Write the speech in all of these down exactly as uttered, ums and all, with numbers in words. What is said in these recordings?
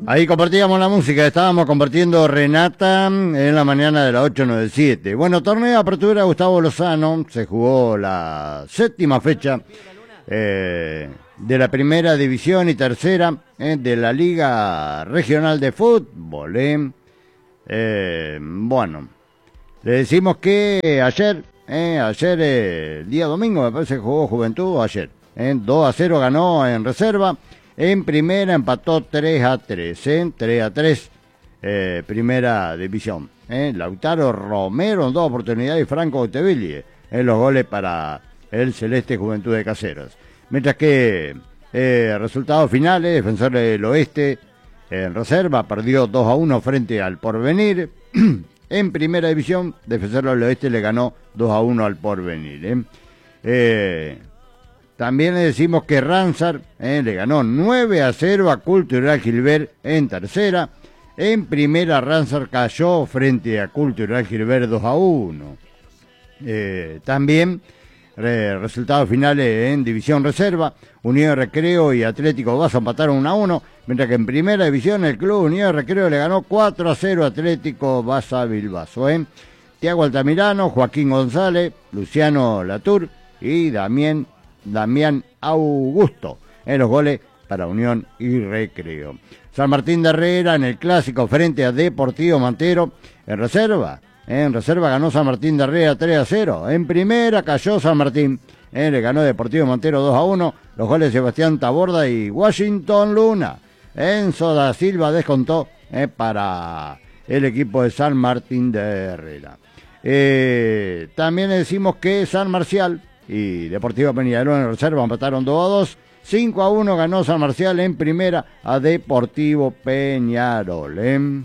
Ahí compartíamos la música, estábamos compartiendo Renata en la mañana de la ocho noventa y siete. Bueno, torneo de apertura Gustavo Lozano, se jugó la séptima fecha eh, de la primera división y tercera eh, de la Liga Regional de Fútbol. Eh. Eh, bueno, le decimos que ayer, eh, ayer, eh, día domingo, me parece que jugó Juventud, ayer, eh, dos a cero ganó en reserva. En primera empató tres a tres, ¿eh? tres a tres, eh, primera división. ¿eh? Lautaro Romero en dos oportunidades y Franco Otteville en los goles para el Celeste Juventud de Caseros. Mientras que eh, resultados finales, Defensor del Oeste en reserva perdió dos a uno frente al Porvenir. En primera división, Defensor del Oeste le ganó dos a uno al Porvenir. ¿eh? Eh, También le decimos que Ransar eh, le ganó nueve a cero a Cultural Gilbert en tercera. En primera, Ransar cayó frente a Cultural Gilbert dos a uno. Eh, también, eh, resultados finales en División Reserva. Unión de Recreo y Atlético Baza empataron uno a uno. Mientras que en primera división, el Club Unión de Recreo le ganó cuatro a cero a Atlético Baza Bilbaso. Eh. Tiago Altamirano, Joaquín González, Luciano Latour y Damián Damián Augusto en los goles para Unión y Recreo. San Martín de Herrera en el clásico frente a Deportivo Mantero en reserva. En reserva ganó San Martín de Herrera tres a cero. En primera cayó San Martín. Eh, le ganó Deportivo Mantero dos a uno. Los goles de Sebastián Taborda y Washington Luna. Enzo da Silva descontó eh, para el equipo de San Martín de Herrera. Eh, también decimos que San Marcial y Deportivo Peñarol en reserva empataron dos a dos. cinco a uno ganó San Marcial en primera a Deportivo Peñarol. ¿eh?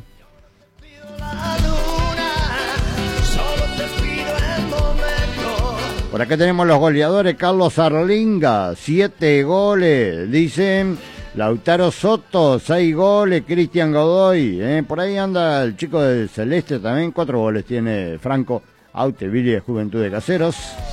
Por acá tenemos los goleadores. Carlos Arlinga, siete goles. Dicen Lautaro Soto, seis goles. Cristian Godoy. ¿eh? Por ahí anda el chico del Celeste también. cuatro goles tiene Franco Otteville de Juventud de Caseros.